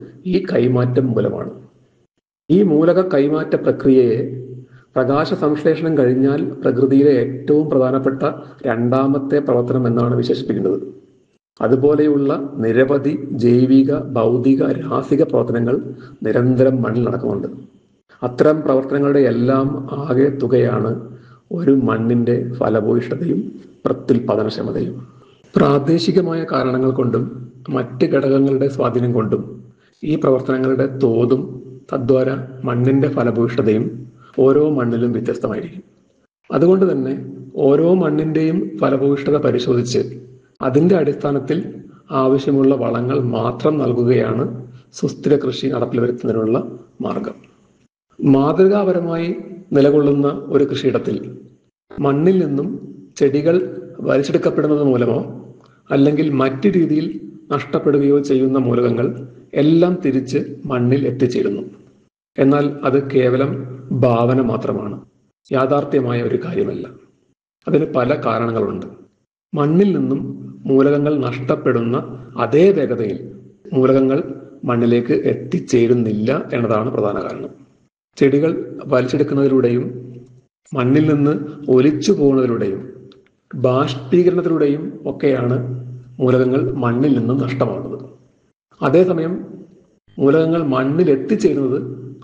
ഈ കൈമാറ്റം മൂലമാണ്. ഈ മൂലക കൈമാറ്റ പ്രക്രിയയെ പ്രകാശ സംശ്ലേഷണം കഴിഞ്ഞാൽ പ്രകൃതിയിലെ ഏറ്റവും പ്രധാനപ്പെട്ട രണ്ടാമത്തെ പ്രവർത്തനം എന്നാണ് വിശേഷിപ്പിക്കുന്നത്. അതുപോലെയുള്ള നിരവധി ജൈവിക, ഭൗതിക, രാസിക പ്രവർത്തനങ്ങൾ നിരന്തരം മണ്ണിൽ നടക്കുന്നുണ്ട്. അത്തരം പ്രവർത്തനങ്ങളുടെ എല്ലാം ആകെ തുകയാണ് ഒരു മണ്ണിന്റെ ഫലഭൂയിഷ്ഠതയും പ്രത്യുൽപാദനക്ഷമതയും. പ്രാദേശികമായ കാരണങ്ങൾ കൊണ്ടും മറ്റ് ഘടകങ്ങളുടെ സ്വാധീനം കൊണ്ടും ഈ പ്രവർത്തനങ്ങളുടെ തോതും തദ്വാര മണ്ണിന്റെ ഫലഭൂയിഷ്ഠതയും ഓരോ മണ്ണിലും വ്യത്യസ്തമായിരിക്കും. അതുകൊണ്ട് തന്നെ ഓരോ മണ്ണിന്റെയും ഫലഭൂയിഷ്ഠത പരിശോധിച്ച് അതിന്റെ അടിസ്ഥാനത്തിൽ ആവശ്യമുള്ള വളങ്ങൾ മാത്രം നൽകുകയാണ് സുസ്ഥിര കൃഷി നടപ്പിൽ വരുത്തുന്നതിനുള്ള മാർഗം. മാതൃകാപരമായി നിലകൊള്ളുന്ന ഒരു കൃഷിയിടത്തിൽ മണ്ണിൽ നിന്നും ചെടികൾ വലിച്ചെടുക്കപ്പെടുന്നത് മൂലമോ അല്ലെങ്കിൽ മറ്റു രീതിയിൽ നഷ്ടപ്പെടുകയോ ചെയ്യുന്ന മൂലകങ്ങൾ എല്ലാം തിരിച്ച് മണ്ണിൽ എത്തിച്ചേരുന്നു. എന്നാൽ അത് കേവലം ഭാവന മാത്രമാണ്, യാഥാർത്ഥ്യമായ ഒരു കാര്യമല്ല. അതിന് പല കാരണങ്ങളുണ്ട്. മണ്ണിൽ നിന്നും മൂലകങ്ങൾ നഷ്ടപ്പെടുന്ന അതേ വേഗതയിൽ മൂലകങ്ങൾ മണ്ണിലേക്ക് എത്തിച്ചേരുന്നില്ല എന്നതാണ് പ്രധാന കാരണം. ചെടികൾ വലിച്ചെടുക്കുന്നതിലൂടെയും മണ്ണിൽ നിന്ന് ഒലിച്ചു പോകുന്നതിലൂടെയും ബാഷ്പീകരണത്തിലൂടെയും ഒക്കെയാണ് മൂലകങ്ങൾ മണ്ണിൽ നിന്നും നഷ്ടമാകുന്നത്. അതേസമയം മൂലകങ്ങൾ മണ്ണിൽ എത്തിച്ചേരുന്നത്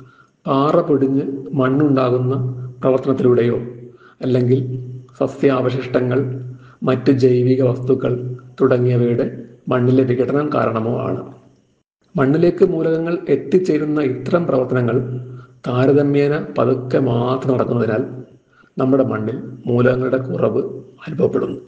പാറ പൊടിഞ്ഞ് മണ്ണുണ്ടാകുന്ന പ്രവർത്തനത്തിലൂടെയോ അല്ലെങ്കിൽ സസ്യാവശിഷ്ടങ്ങൾ, മറ്റ് ജൈവിക വസ്തുക്കൾ തുടങ്ങിയവയുടെ മണ്ണിലെ വിഘടനം കാരണമോ ആണ്. മണ്ണിലേക്ക് മൂലകങ്ങൾ എത്തിച്ചേരുന്ന ഇത്തരം പ്രവർത്തനങ്ങൾ താരതമ്യേന പതുക്കെ മാത്രം നടക്കുന്നതിനാൽ നമ്മുടെ മണ്ണിൽ മൂലകങ്ങളുടെ കുറവ് അനുഭവപ്പെടുന്നു.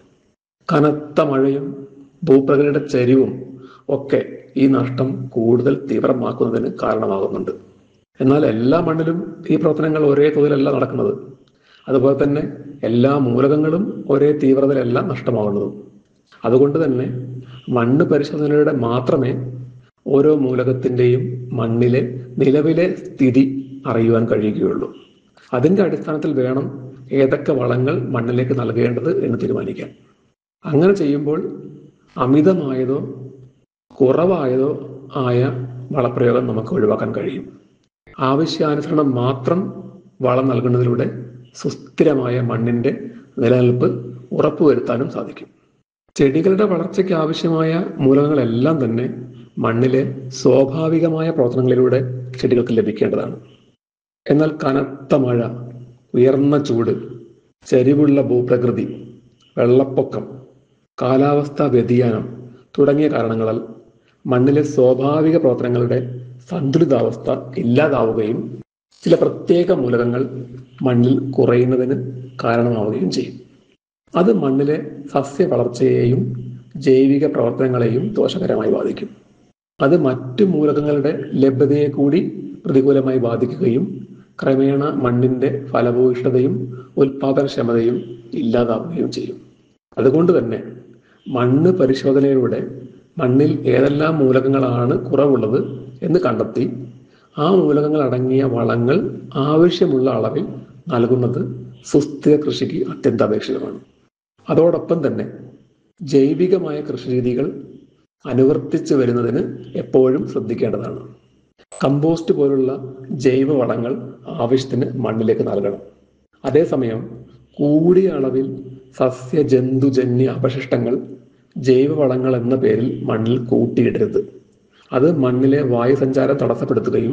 കനത്ത മഴയും ഭൂപ്രകൃതിയുടെ ചരിവും ഒക്കെ ഈ നഷ്ടം കൂടുതൽ തീവ്രമാക്കുന്നതിന് കാരണമാകുന്നുണ്ട്. എന്നാൽ എല്ലാ മണ്ണിലും ഈ പ്രവർത്തനങ്ങൾ ഒരേ തോതിലല്ല നടക്കുന്നത്. അതുപോലെ തന്നെ എല്ലാ മൂലകങ്ങളും ഒരേ തീവ്രതയിലല്ല നഷ്ടമാകുന്നതും. അതുകൊണ്ട് തന്നെ മണ്ണ് പരിശോധനയുടെ മാത്രമേ ഓരോ മൂലകത്തിൻ്റെയും മണ്ണിലെ നിലവിലെ സ്ഥിതി അറിയുവാൻ കഴിയുകയുള്ളൂ. അതിൻ്റെ അടിസ്ഥാനത്തിൽ വേണം ഏതൊക്കെ വളങ്ങൾ മണ്ണിലേക്ക് നൽകേണ്ടത് എന്ന് തീരുമാനിക്കാൻ. അങ്ങനെ ചെയ്യുമ്പോൾ അമിതമായതോ കുറവായതോ ആയ വളപ്രയോഗം നമുക്ക് ഒഴിവാക്കാൻ കഴിയും. ആവശ്യാനുസരണം മാത്രം വളം നൽകുന്നതിലൂടെ സുസ്ഥിരമായ മണ്ണിന്റെ നിലനിൽപ്പ് ഉറപ്പുവരുത്താനും സാധിക്കും. ചെടികളുടെ വളർച്ചയ്ക്ക് ആവശ്യമായ മൂലകങ്ങളെല്ലാം തന്നെ മണ്ണിലെ സ്വാഭാവികമായ പ്രവർത്തനങ്ങളിലൂടെ ചെടികൾക്ക് ലഭിക്കേണ്ടതാണ്. എന്നാൽ കനത്ത മഴ, ഉയർന്ന ചൂട്, ചരിവുള്ള ഭൂപ്രകൃതി, വെള്ളപ്പൊക്കം, കാലാവസ്ഥാ വ്യതിയാനം തുടങ്ങിയ കാരണങ്ങളാൽ മണ്ണിലെ സ്വാഭാവിക പ്രവർത്തനങ്ങളുടെ സന്തുലിതാവസ്ഥ ഇല്ലാതാവുകയും ചില പ്രത്യേക മൂലകങ്ങൾ മണ്ണിൽ കുറയുന്നതിന് കാരണമാവുകയും ചെയ്യും. അത് മണ്ണിലെ സസ്യ വളർച്ചയെയും ജൈവിക പ്രവർത്തനങ്ങളെയും ദോഷകരമായി ബാധിക്കും. അത് മറ്റു മൂലകങ്ങളുടെ ലഭ്യതയെ കൂടി പ്രതികൂലമായി ബാധിക്കുകയും ക്രമേണ മണ്ണിന്റെ ഫലഭൂയിഷ്ഠതയും ഉൽപാദനക്ഷമതയും ഇല്ലാതാവുകയും ചെയ്യും. അതുകൊണ്ട് തന്നെ മണ്ണ് പരിശോധനയിലൂടെ മണ്ണിൽ ഏതെല്ലാം മൂലകങ്ങളാണ് കുറവുള്ളത് എന്ന് കണ്ടെത്തി ആ മൂലകങ്ങൾ അടങ്ങിയ വളങ്ങൾ ആവശ്യമുള്ള അളവിൽ നൽകുന്നത് സുസ്ഥിര കൃഷിക്ക് അത്യന്താപേക്ഷിതമാണ്. അതോടൊപ്പം തന്നെ ജൈവികമായ കൃഷിരീതികൾ അനുവർത്തിച്ചു വരുന്നതിന് എപ്പോഴും ശ്രദ്ധിക്കേണ്ടതാണ്. കമ്പോസ്റ്റ് പോലുള്ള ജൈവ വളങ്ങൾ ആവശ്യത്തിന് മണ്ണിലേക്ക് നൽകണം. അതേസമയം കൂടിയ അളവിൽ സസ്യ ജന്തുജന്യ അവശിഷ്ടങ്ങൾ ജൈവവളങ്ങൾ എന്ന പേരിൽ മണ്ണിൽ കൂട്ടിയിടരുത്. അത് മണ്ണിലെ വായുസഞ്ചാരം തടസ്സപ്പെടുത്തുകയും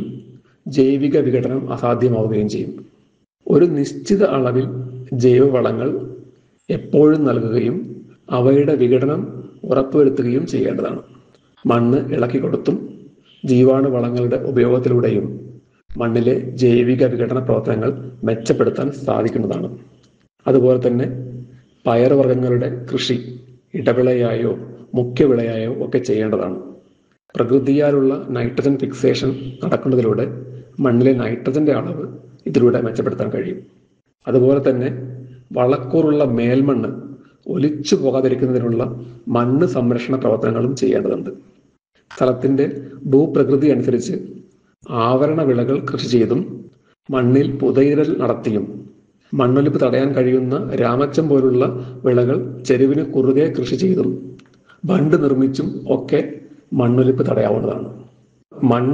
ജൈവിക വിഘടനം അസാധ്യമാവുകയും ചെയ്യും. ഒരു നിശ്ചിത അളവിൽ ജൈവവളങ്ങൾ എപ്പോഴും നൽകുകയും അവയുടെ വിഘടനം ഉറപ്പുവരുത്തുകയും ചെയ്യേണ്ടതാണ്. മണ്ണ് ഇളക്കി കൊടുത്തും ജീവാണുവളങ്ങളുടെ ഉപയോഗത്തിലൂടെയും മണ്ണിലെ ജൈവിക വിഘടന പ്രവർത്തനങ്ങൾ മെച്ചപ്പെടുത്താൻ സാധിക്കുന്നതാണ്. അതുപോലെ തന്നെ പയറുവർഗ്ഗങ്ങളുടെ കൃഷി ഇടവിളയായോ മുഖ്യവിളയായോ ഒക്കെ ചെയ്യേണ്ടതാണ്. പ്രകൃതിയാലുള്ള നൈട്രജൻ ഫിക്സേഷൻ നടക്കുന്നതിലൂടെ മണ്ണിലെ നൈട്രജന്റെ അളവ് ഇതിലൂടെ മെച്ചപ്പെടുത്താൻ കഴിയും. അതുപോലെ തന്നെ വളക്കൂറുള്ള മേൽമണ്ണ് ഒലിച്ചു പോകാതിരിക്കുന്നതിനുള്ള മണ്ണ് സംരക്ഷണ പ്രവർത്തനങ്ങളും ചെയ്യേണ്ടതുണ്ട്. സ്ഥലത്തിന്റെ ഭൂപ്രകൃതി അനുസരിച്ച് ആവരണ വിളകൾ കൃഷി ചെയ്തും മണ്ണിൽ പുതയിടൽ നടത്തിയും മണ്ണൊലിപ്പ് തടയാൻ കഴിയുന്ന രാമച്ചം പോലുള്ള വിളകൾ ചെരുവിന് കുറുകെ കൃഷി ചെയ്തും ബണ്ട് നിർമ്മിച്ചും ഒക്കെ മണ്ണൊലിപ്പ് തടയാവുന്നതാണ്. മണ്ണ്